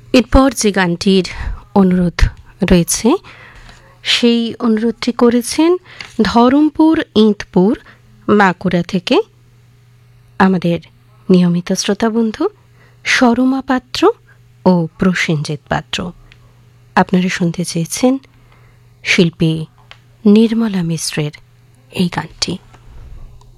এরপর যে গানটির অনুরোধ রয়েছে সেই অনুরোধটি করেছেন ধরমপুর ইঁতপুর বাঁকুড়া থেকে আমাদের নিয়মিত শ্রোতা বন্ধু সরমা পাত্র ও প্রসেনজিৎ পাত্র। আপনারা শুনতে চেয়েছেন শিল্পী নির্মলা মিশ্রের এই গানটি।